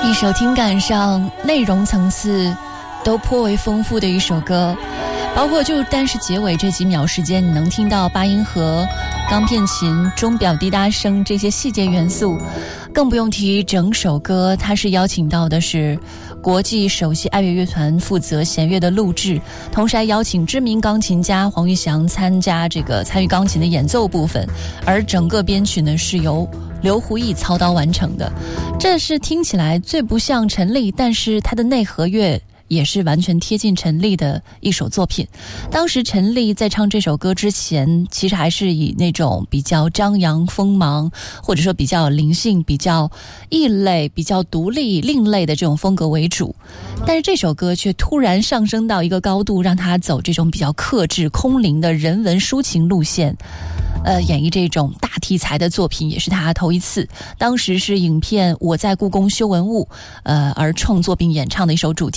一首听感上内容层次都颇为丰富的一首歌，包括就单是结尾这几秒时间，你能听到八音盒、钢片琴、钟表滴答声这些细节元素，更不用提整首歌它是邀请到的是国际首席爱乐乐团负责弦乐的录制，同时还邀请知名钢琴家黄玉祥参与钢琴的演奏部分，而整个编曲呢是由刘胡毅操刀完成的。这是听起来最不像陈粒，但是它的内核乐也是完全贴近陈粒的一首作品。当时陈粒在唱这首歌之前，其实还是以那种比较张扬锋芒，或者说比较灵性、比较异类、比较独立另类的这种风格为主，但是这首歌却突然上升到一个高度，让他走这种比较克制空灵的人文抒情路线，演绎这种大题材的作品也是他头一次。当时是影片《我在故宫修文物》而创作并演唱的一首主题。